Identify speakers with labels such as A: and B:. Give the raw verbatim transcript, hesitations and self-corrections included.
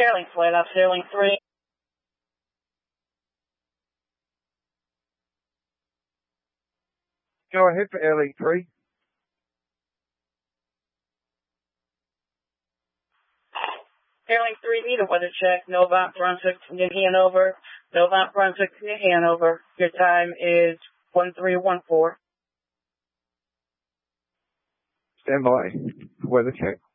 A: Airlink flight off Airlink three.
B: Go ahead for Airlink three.
A: Airlink three, need a weather check. Novant Brunswick to Hanover. Novant Brunswick to Hanover. Your time is one three one four.
B: Stand by. Weather check.